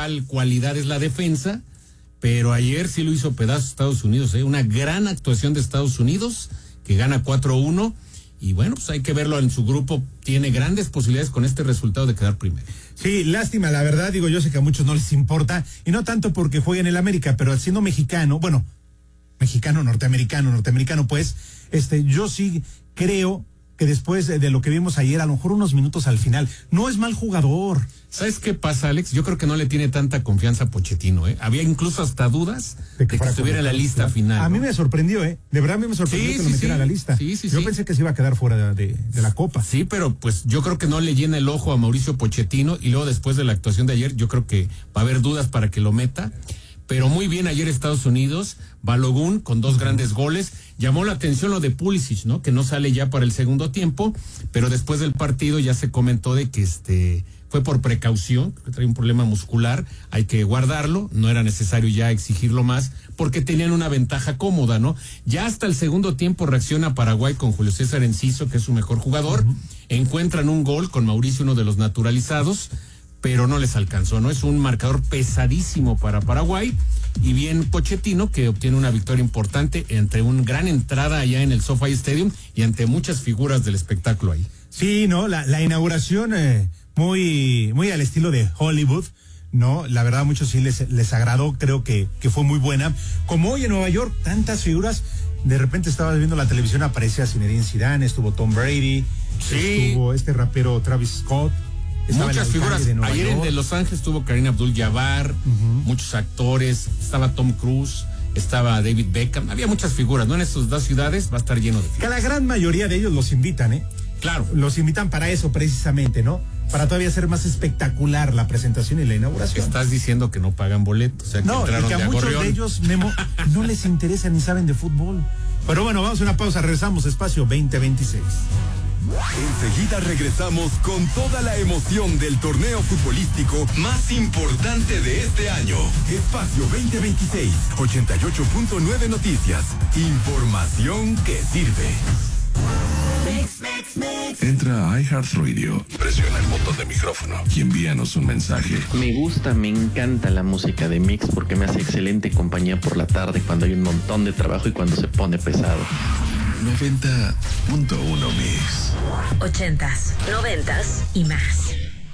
principal cualidad es la defensa, pero ayer sí lo hizo pedazos Estados Unidos, una gran actuación de Estados Unidos, que gana 4-1, y bueno, pues hay que verlo en su grupo, tiene grandes posibilidades con este resultado de quedar primero. Sí, lástima, la verdad, digo, yo sé que a muchos no les importa, y no tanto porque juegue en el América, pero siendo mexicano, bueno, norteamericano, pues, yo sí creo que después de lo que vimos ayer, a lo mejor unos minutos al final, no es mal jugador. ¿Sabes qué pasa, Alex? Yo creo que no le tiene tanta confianza a Pochettino, Había incluso hasta dudas de que estuviera en la lista final. A mí me sorprendió, De verdad, a mí me sorprendió que lo metiera a la lista. Yo pensé que se iba a quedar fuera de la Copa. Sí, pero pues yo creo que no le llena el ojo a Mauricio Pochettino, y luego después de la actuación de ayer, yo creo que va a haber dudas para que lo meta. Pero muy bien ayer Estados Unidos, Balogun con 2 grandes goles. Llamó la atención lo de Pulisic, ¿no? Que no sale ya para el segundo tiempo, pero después del partido ya se comentó de que fue por precaución, que trae un problema muscular, hay que guardarlo, no era necesario ya exigirlo más, porque tenían una ventaja cómoda, ¿no? Ya hasta el segundo tiempo reacciona Paraguay con Julio César Enciso, que es su mejor jugador, encuentran un gol con Mauricio, uno de los naturalizados, pero no les alcanzó, ¿no? Es un marcador pesadísimo para Paraguay, y bien Pochettino, que obtiene una victoria importante entre una gran entrada allá en el SoFi Stadium y ante muchas figuras del espectáculo ahí. Sí, ¿no? La inauguración muy al estilo de Hollywood, ¿no? La verdad, a muchos sí les agradó, creo que fue muy buena. Como hoy en Nueva York, tantas figuras, de repente estabas viendo la televisión, aparecía Zinedine Zidane, estuvo Tom Brady, estuvo este rapero Travis Scott. Muchas figuras. Ayer en de Los Ángeles estuvo Kareem Abdul-Jabbar, muchos actores, estaba Tom Cruise, estaba David Beckham, había muchas figuras, ¿no? En estas 2 ciudades va a estar lleno de figuras. Que la gran mayoría de ellos los invitan, Claro. Los invitan para eso precisamente, ¿no? Para todavía hacer más espectacular la presentación y la inauguración. Estás diciendo que no pagan boletos, o sea, que no, y que a muchos de ellos, Memo, no les interesa ni saben de fútbol. Pero bueno, vamos a una pausa, regresamos, Espacio 2026. Enseguida regresamos con toda la emoción del torneo futbolístico más importante de este año. Espacio 2026, 88.9 Noticias. Información que sirve. Entra a iHeartRadio, presiona el botón de micrófono y envíanos un mensaje. Me encanta la música de Mix porque me hace excelente compañía por la tarde cuando hay un montón de trabajo y cuando se pone pesado. 90.1 Mix. 80s, 90s y más.